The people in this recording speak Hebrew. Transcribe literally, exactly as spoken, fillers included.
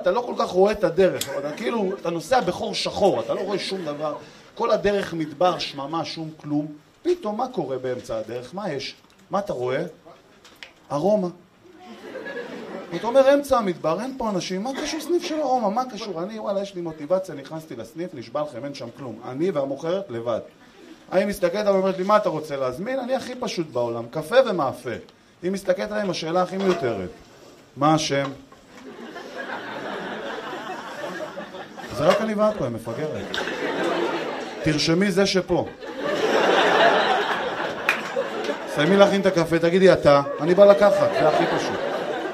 אתה לא כל כך רואה את הדרך, אתה כאילו, אתה נוסע בחור שחור, אתה לא רואה שום דבר, כל הדרך מדבר, שממה, שום כלום, פתאום מה קורה באמצע הדרך? מה יש? מה אתה רואה? ארומה. אתה אומר, אמצע המדבר, אין פה אנשים, מה קשור סניף של ארומה? מה קשור? אני, וואלה, יש לי מוטיבציה, נכנסתי לסניף, נשבע לכם, אין שם כלום. אני והמוכרת לבד. אני מסתכלת, אני אומרת לי, מה אתה רוצה להזמין? אני הכי פשוט בעולם, קפה ומאפה. היא מסתכלת עליהם, השאלה הכי מיותרת. מה השם? זה רק אני ואת פה, היא מפגרת. תרשמי זה שפה. סיימי להכין את הקפה, תגידי אתה, אני בא לקחת, זה הכי פשוט.